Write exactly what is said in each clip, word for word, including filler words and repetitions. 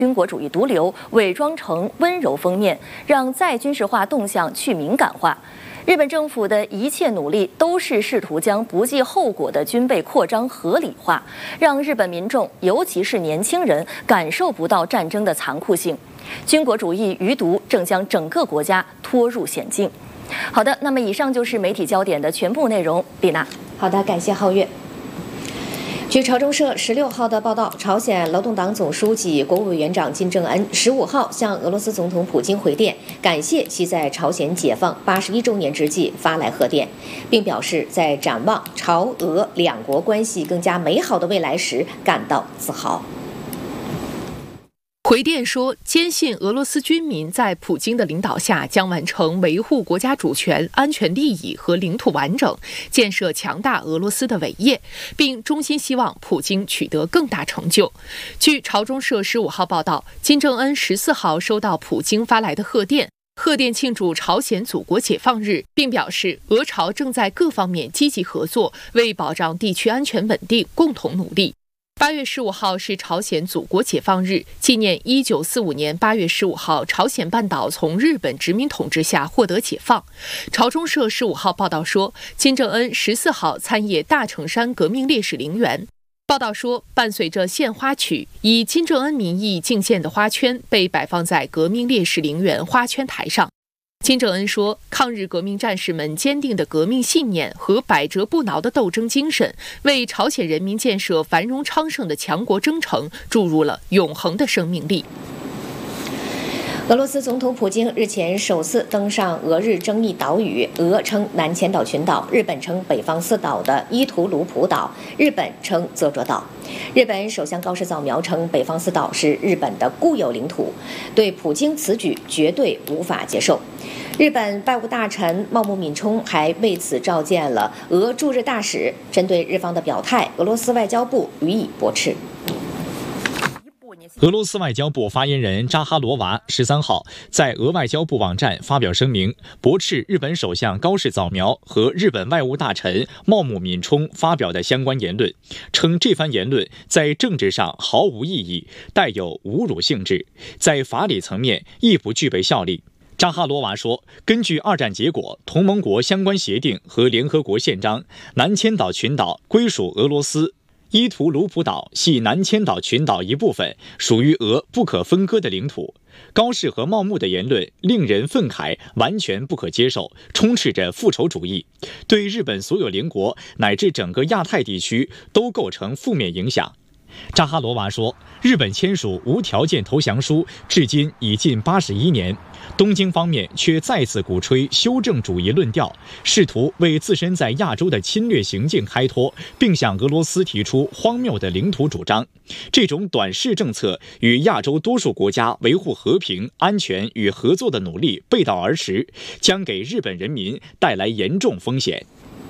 军国主义毒瘤伪装成温柔封面，让再军事化动向去敏感化。日本政府的一切努力都是试图将不计后果的军备扩张合理化，让日本民众，尤其是年轻人感受不到战争的残酷性。军国主义余毒正将整个国家拖入险境。好的，那么以上就是媒体焦点的全部内容。丽娜， 好的，感谢皓月。据朝中社十六号的报道，朝鲜劳动党总书记、国务委员长金正恩十五号向俄罗斯总统普京回电，感谢其在朝鲜解放八十一周年之际发来贺电，并表示在展望朝俄两国关系更加美好的未来时感到自豪。 回电说，坚信俄罗斯军民在普京的领导下将完成维护国家主权、安全利益和领土完整，建设强大俄罗斯的伟业，并衷心希望普京取得更大成就。据朝中社十五号报道，金正恩十四号收到普京发来的贺电，贺电庆祝朝鲜祖国解放日，并表示俄朝正在各方面积极合作，为保障地区安全稳定共同努力。八月十五号是朝鲜祖国解放日，纪念一九四五年八月十五号朝鲜半岛从日本殖民统治下获得解放。朝中社十五号报道说，金正恩十四号参谒大城山革命烈士陵园。报道说，伴随着献花曲，以金正恩名义敬献的花圈被摆放在革命烈士陵园花圈台上。金正恩说，抗日革命战士们坚定的革命信念和百折不挠的斗争精神，为朝鲜人民建设繁荣昌盛的强国征程注入了永恒的生命力。 俄罗斯总统普京日前首次登上俄日争议岛屿，俄称南千岛群岛，日本称北方四岛的伊图鲁普岛，日本称泽卓岛。日本首相高市早苗称，北方四岛是日本的固有领土，对普京此举绝对无法接受。日本外务大臣茂木敏充还为此召见了俄驻日大使，针对日方的表态，俄罗斯外交部予以驳斥。 俄罗斯外交部发言人扎哈罗娃十三号在俄外交部网站发表声明，驳斥日本首相高市早苗和日本外务大臣茂木敏充发表的相关言论，称这番言论在政治上毫无意义，带有侮辱性质，在法理层面亦不具备效力。扎哈罗娃说，根据二战结果、同盟国相关协定和联合国宪章，南千岛群岛归属俄罗斯，伊图鲁普岛系南千岛群岛一部分，属于俄不可分割的领土。高市和茂木的言论令人愤慨，完全不可接受，充斥着复仇主义，对日本所有邻国乃至整个亚太地区都构成负面影响。扎哈罗娃说，日本签署无条件投降书至今已近八十一年，东京方面却再次鼓吹修正主义论调，试图为自身在亚洲的侵略行径开脱，并向俄罗斯提出荒谬的领土主张。这种短视政策与亚洲多数国家维护和平、安全与合作的努力背道而驰，将给日本人民带来严重风险。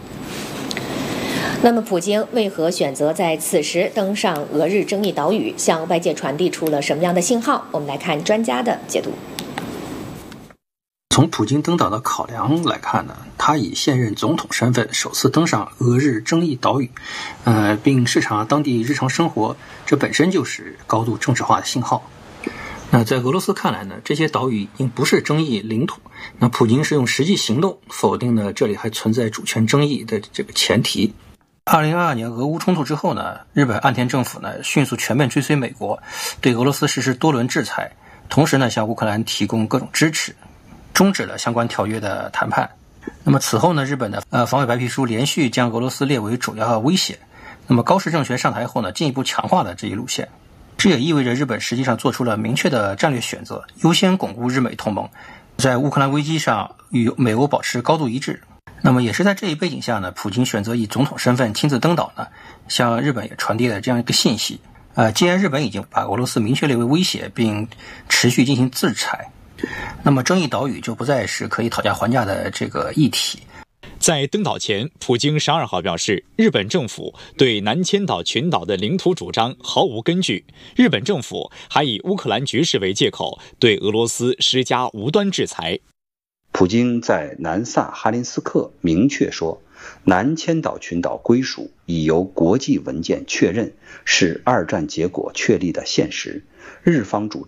那么，普京为何选择在此时登上俄日争议岛屿，向外界传递出了什么样的信号？我们来看专家的解读。 从普京登岛的考量来看呢，他以现任总统身份首次登上俄日争议岛屿，呃，并视察当地日常生活，这本身就是高度政治化的信号。那在俄罗斯看来呢，这些岛屿已经不是争议领土，那普京是用实际行动否定了这里还存在主权争议的这个前提。二零二二年俄乌冲突之后呢，日本岸田政府呢迅速全面追随美国，对俄罗斯实施多轮制裁，同时呢向乌克兰提供各种支持，终止了相关条约的谈判。那么此后呢，日本的呃防卫白皮书连续将俄罗斯列为主要威胁。那么高市政权上台后呢，进一步强化了这一路线。这也意味着日本实际上做出了明确的战略选择，优先巩固日美同盟，在乌克兰危机上与美欧保持高度一致。那么也是在这一背景下呢，普京选择以总统身份亲自登岛呢，向日本也传递了这样一个信息。呃，既然日本已经把俄罗斯明确列为威胁，并持续进行制裁，那么争议岛屿就不再是可以讨价还价的这个议题。 在登岛前，普京十二号表示，日本政府对南千岛群岛的领土主张毫无根据。日本政府还以乌克兰局势为借口，对俄罗斯施加无端制裁。 普京在南萨哈林斯克明确说，南千岛群岛归属已由国际文件确认，是二战结果确立的现实。日方主